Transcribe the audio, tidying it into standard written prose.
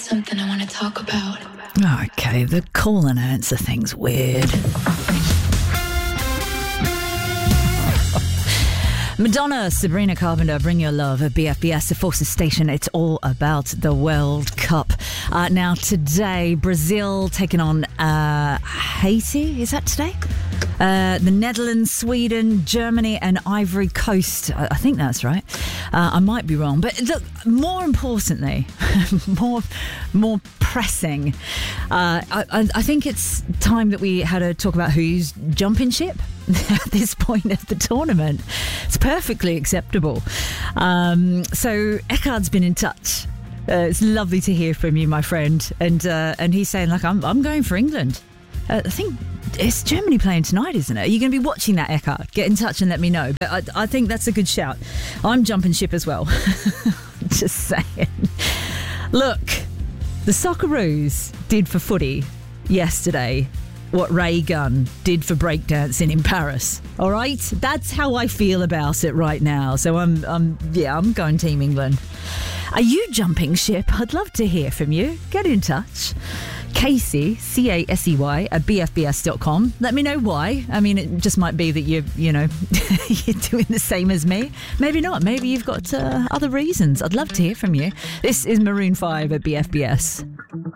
something I want to talk about. Okay, the call and answer thing's weird. Madonna, Sabrina Carpenter, Bring Your Love at BFBS, the Forces Station. It's all about the World Cup. Now, today, Brazil taking on Haiti. Is that today? The Netherlands, Sweden, Germany and Ivory Coast. I think that's right. I might be wrong. But look, more importantly, more pressing, I think it's time that we had a talk about who's jumping ship at this point of the tournament. It's perfectly acceptable. So Eckhard's been in touch. It's lovely to hear from you, my friend. And he's saying, like, I'm going for England. I think it's Germany playing tonight, isn't it? Are you going to be watching that, Eckhard? Get in touch and let me know. But I think that's a good shout. I'm jumping ship as well. Just saying. Look, the Socceroos did for footy yesterday what Ray Gunn did for breakdancing in Paris. All right? That's how I feel about it right now. So I'm going Team England. Are you jumping ship? I'd love to hear from you. Get in touch. Casey, Casey, at bfbs.com. Let me know why. I mean, it just might be that you're doing the same as me. Maybe not. Maybe you've got other reasons. I'd love to hear from you. This is Maroon 5 at BFBS.